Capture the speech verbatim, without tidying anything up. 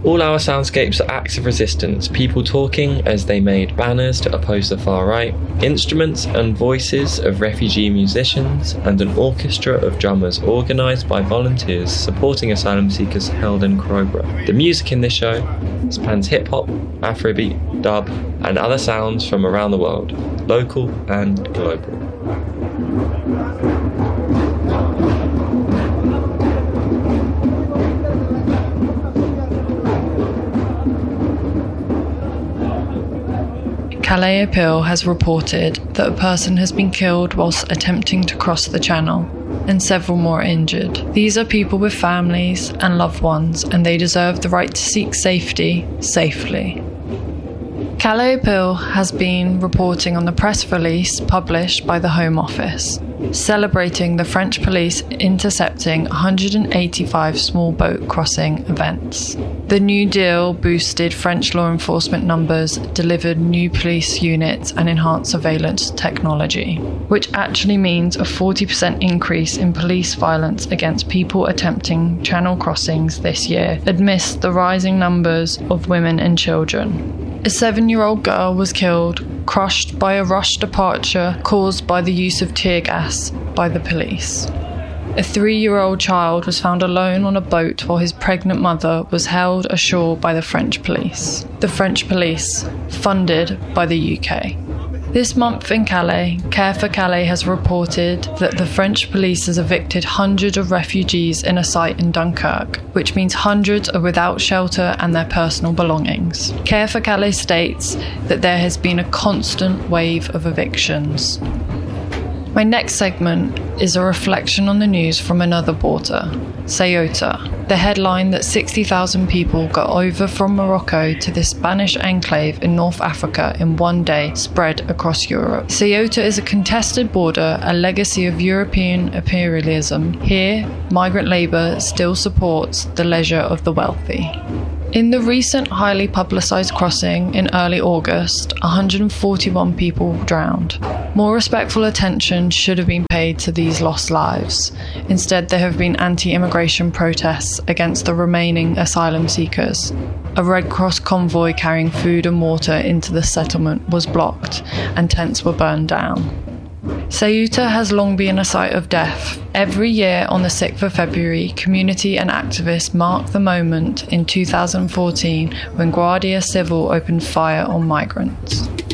All our soundscapes are acts of resistance, people talking as they made banners to oppose the far right, instruments and voices of refugee musicians, and an orchestra of drummers organised by volunteers supporting asylum seekers held in Crowborough. The music in this show spans hip-hop, Afrobeat, dub, and other sounds from around the world, local and global. Calais Appeal has reported that a person has been killed whilst attempting to cross the channel, and several more injured. These are people with families and loved ones, and they deserve the right to seek safety safely. Calais Appeal has been reporting on the press release published by the Home Office, celebrating the French police intercepting one hundred eighty-five small boat crossing events. The New Deal boosted French law enforcement numbers, delivered new police units and enhanced surveillance technology, which actually means a forty percent increase in police violence against people attempting channel crossings this year, amidst the rising numbers of women and children. A seven-year-old girl was killed, crushed by a rush departure caused by the use of tear gas by the police. A three-year-old child was found alone on a boat while his pregnant mother was held ashore by the French police. The French police, funded by the U K. This month in Calais, Care for Calais has reported that the French police has evicted hundreds of refugees in a site in Dunkirk, which means hundreds are without shelter and their personal belongings. Care for Calais states that there has been a constant wave of evictions. My next segment is a reflection on the news from another border, Ceuta. The headline that sixty thousand people got over from Morocco to this Spanish enclave in North Africa in one day spread across Europe. Ceuta is a contested border, a legacy of European imperialism. Here, migrant labour still supports the leisure of the wealthy. In the recent highly publicised crossing in early August, one hundred forty-one people drowned. More respectful attention should have been paid to these lost lives. Instead, there have been anti-immigration protests against the remaining asylum seekers. A Red Cross convoy carrying food and water into the settlement was blocked, and tents were burned down. Ceuta has long been a site of death. Every year on the sixth of February, community and activists mark the moment in two thousand fourteen when Guardia Civil opened fire on migrants.